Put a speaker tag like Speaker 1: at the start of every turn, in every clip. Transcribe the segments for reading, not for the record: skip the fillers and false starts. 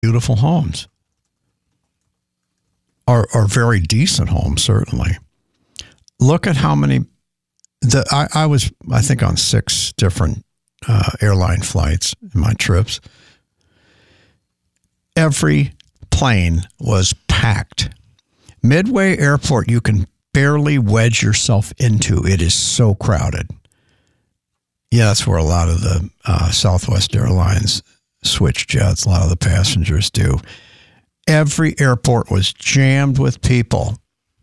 Speaker 1: beautiful homes, or very decent homes, certainly. Look at how many. I was, I think, on 6 different airline flights in my trips. Every plane was packed. Midway Airport, you can barely wedge yourself into. It is so crowded. Yeah, that's where a lot of the Southwest Airlines switch jets. A lot of the passengers do. Every airport was jammed with people.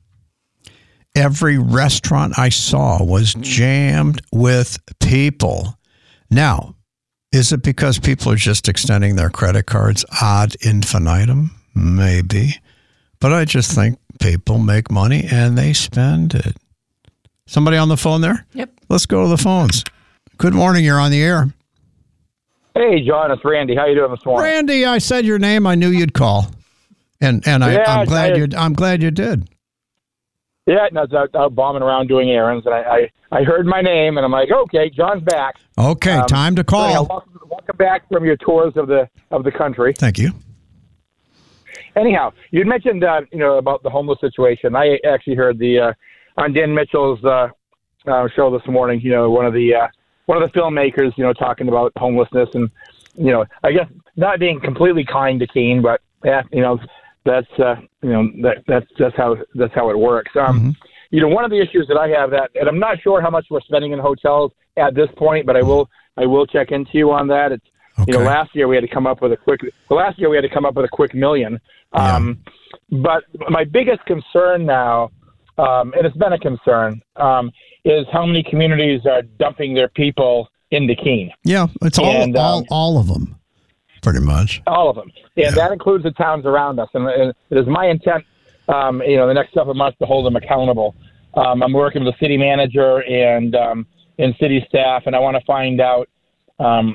Speaker 1: Every restaurant I saw was jammed with people. Now, is it because people are just extending their credit cards ad infinitum? Maybe. But I just think people make money and they spend it. Somebody on the phone there?
Speaker 2: Yep.
Speaker 1: Let's go to the phones. Good morning. You're on the air.
Speaker 3: Hey, John, it's Randy. How you doing this morning?
Speaker 1: Randy, I said your name. I knew you'd call. And I'm glad you did.
Speaker 3: Yeah, no, I was bombing around doing errands, and I heard my name, and I'm like, okay, John's back.
Speaker 1: Okay, time to call.
Speaker 3: Yeah, welcome back from your tours of the country.
Speaker 1: Thank you.
Speaker 3: Anyhow, you'd mentioned about the homeless situation. I actually heard on Dan Mitchell's show this morning. One of the filmmakers, talking about homelessness, and I guess not being completely kind to Keene, but yeah, that's that's how it works. One of the issues that I have and I'm not sure how much we're spending in hotels at this point, but I will check into you on that. It's
Speaker 1: okay.
Speaker 3: Last year we had to come up with a quick $2 million.
Speaker 1: Yeah.
Speaker 3: But my biggest concern now, and it's been a concern, is how many communities are dumping their people into Keene.
Speaker 1: Yeah, it's all of them. Pretty much.
Speaker 3: All of them. And that includes the towns around us. And it is my intent, the next several months to hold them accountable. I'm working with the city manager and city staff, and I want to find out how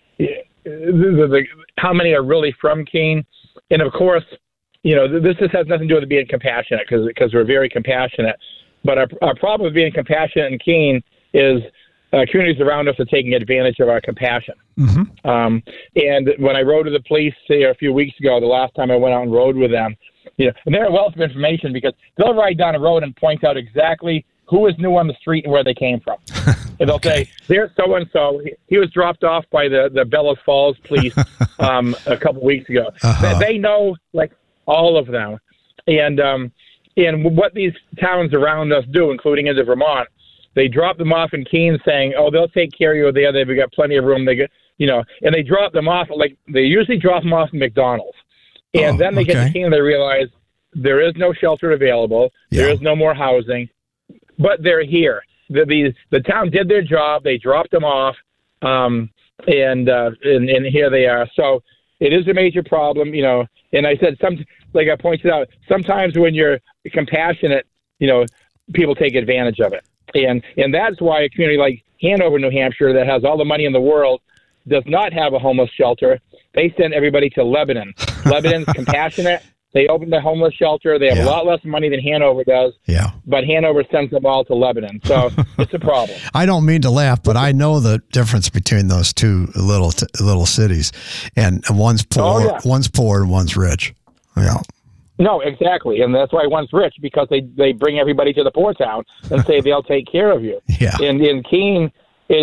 Speaker 3: many are really from Keene. And, of course, this just has nothing to do with being compassionate because we're very compassionate. But our problem with being compassionate in Keene is communities around us are taking advantage of our compassion. Mm-hmm. And when I rode to the police a few weeks ago, the last time I went out and rode with them, and they're a wealth of information because they'll ride down a road and point out exactly who is new on the street and where they came from. And they'll say, there's so-and-so. He was dropped off by the Bellows Falls police a couple weeks ago. Uh-huh. They know, all of them. And what these towns around us do, including into Vermont, they drop them off in Keene saying, they'll take care of you there. They've got plenty of room. They get, and they drop them off, they usually drop them off at McDonald's. And then they get to Keene and they realize there is no shelter available. Yeah. There is no more housing, but they're here. The town did their job. They dropped them off, and here they are. So it is a major problem, and I said, like I pointed out, sometimes when you're compassionate, people take advantage of it. And that's why a community like Hanover, New Hampshire, that has all the money in the world, does not have a homeless shelter. They send everybody to Lebanon. Lebanon's compassionate. They opened a homeless shelter. They have a lot less money than Hanover does. Yeah. But Hanover sends them all to Lebanon. So it's a problem.
Speaker 1: I don't mean to laugh, but I know the difference between those two little cities. And one's poor, one's poor, and one's rich. Yeah.
Speaker 3: No, exactly. And that's why one's rich, because they bring everybody to the poor town and say they'll take care of you.
Speaker 1: Yeah.
Speaker 3: And in Keene,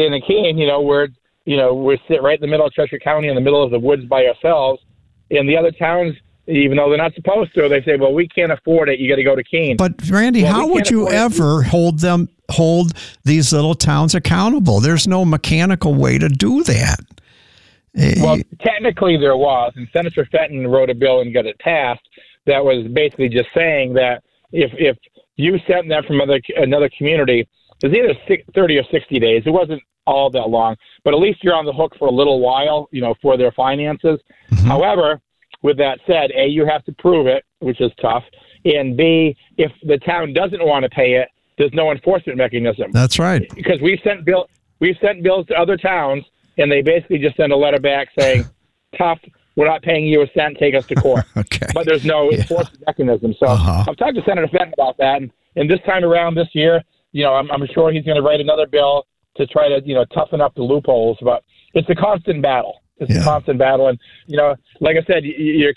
Speaker 3: we're sitting right in the middle of Cheshire County, in the middle of the woods by ourselves. And the other towns, even though they're not supposed to, they say, well, we can't afford it. You got to go to Keene.
Speaker 1: But Randy, how would you ever hold these little towns accountable? There's no mechanical way to do that.
Speaker 3: Well, technically there was, and Senator Fenton wrote a bill and got it passed that was basically just saying that if you sent them from another community, it was either 30 or 60 days. It wasn't all that long, but at least you're on the hook for a little while, for their finances. Mm-hmm. However, with that said, A, you have to prove it, which is tough, and B, if the town doesn't want to pay it, there's no enforcement mechanism.
Speaker 1: That's right.
Speaker 3: Because we've sent bills to other towns, and they basically just send a letter back saying, tough, we're not paying you a cent, take us to court.
Speaker 1: Okay.
Speaker 3: But there's no enforcement mechanism. So I've talked to Senator Fenton about that, and this time around this year, I'm sure he's going to write another bill to try to, toughen up the loopholes. But it's a constant battle. It's a constant battle. And, like I said, you're